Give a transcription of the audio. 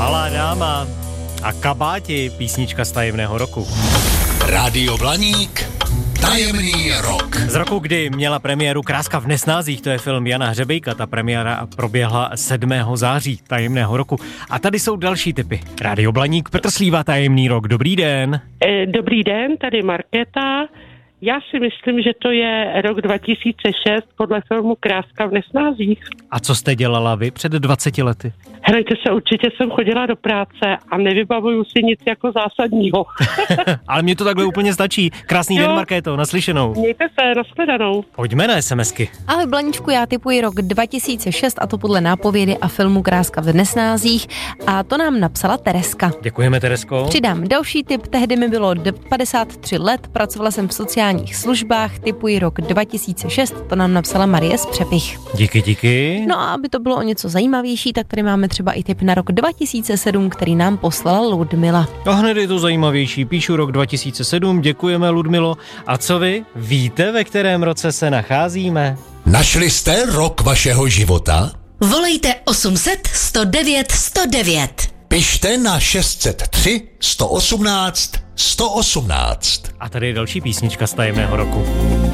Malá dáma a kabáti, písnička z tajemného roku. Rádio Blaník, tajemný rok. Z roku, kdy měla premiéru Kráska v nesnázích, to je film Jana Hřebejka, ta premiéra proběhla 7. září tajemného roku. A tady jsou další tipy. Rádio Blaník, Petr Slíva, tajemný rok, dobrý den. Dobrý den, tady Markéta. Já si myslím, že to je rok 2006 podle filmu Kráska v nesnázích. A co jste dělala vy před 20 lety? Helejte se, určitě jsem chodila do práce a nevybavuju si nic jako zásadního. Ale mně to takhle úplně stačí. Krásný den, Markéto, naslyšenou. Mějte se, nashledanou. Pojďme na SMSky. Ahoj Blaníčku, já tipuji rok 2006 a to podle nápovědy a filmu Kráska v nesnázích a to nám napsala Tereska. Děkujeme, Teresko. Přidám další tip, tehdy mi bylo 53 let, pracovala jsem v sociálních službách, tipuji rok 2006, to nám napsala Marie z Přepich. Díky. No a aby to bylo o něco zajímavější, tak tady máme třeba i tip na rok 2007, který nám poslala Ludmila. A hned je to zajímavější, píšu rok 2007, děkujeme Ludmilo. A co vy? Víte, ve kterém roce se nacházíme? Našli jste rok vašeho života? Volejte 800 109 109. Pište na 603 118 118. A tady je další písnička z tajemného roku.